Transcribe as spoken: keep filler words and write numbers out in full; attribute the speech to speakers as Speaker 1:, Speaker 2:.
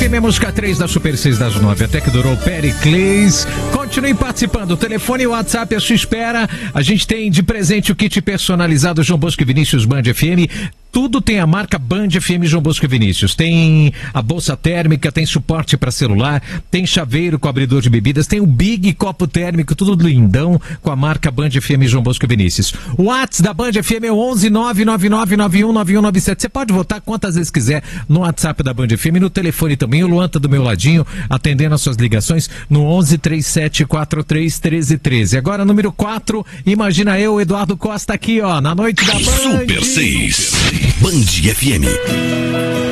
Speaker 1: F M, música três da Super seis das nove, até que durou Pericles. Continue participando, o telefone e o WhatsApp à sua espera. A gente tem de presente o kit personalizado João Bosco e Vinícius Band F M. Tudo tem a marca Band F M João Bosco e Vinícius. Tem a bolsa térmica, tem suporte para celular, tem chaveiro com abridor de bebidas, tem o Big copo térmico, tudo lindão com a marca Band F M João Bosco e Vinícius. O WhatsApp da Band F M é o onze nove nove nove nove um nove um nove sete. Você pode votar quantas vezes quiser no WhatsApp da Band F M, no telefone também. O Luan tá do meu ladinho, atendendo as suas ligações no onze trinta e sete quarenta e três treze treze. Agora, número quatro, imagina eu, Eduardo Costa, aqui, ó, na noite da Band.
Speaker 2: Super seis. Band F M.